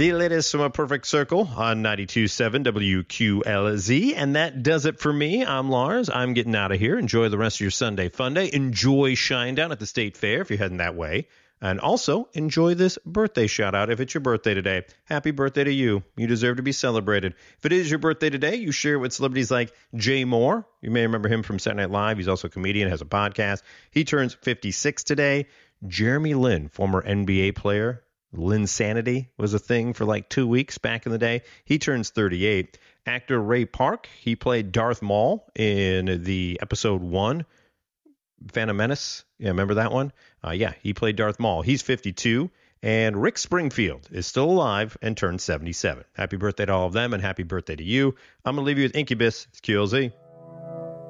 The latest from A Perfect Circle on 92.7 WQLZ. And that does it for me. I'm Lars. I'm getting out of here. Enjoy the rest of your Sunday fun day. Enjoy Shinedown at the State Fair if you're heading that way. And also enjoy this birthday shout out if it's your birthday today. Happy birthday to you. You deserve to be celebrated. If it is your birthday today, you share it with celebrities like Jay Moore. You may remember him from Saturday Night Live. He's also a comedian, has a podcast. He turns 56 today. Jeremy Lin, former NBA player. Linsanity was a thing for like 2 weeks back in the day. He turns 38. Actor Ray Park, he played Darth Maul in the episode 1, Phantom Menace. Yeah, remember that one? Yeah, he played Darth Maul. He's 52. And Rick Springfield is still alive and turned 77. Happy birthday to all of them, and happy birthday to you. I'm going to leave you with Incubus. It's QLZ.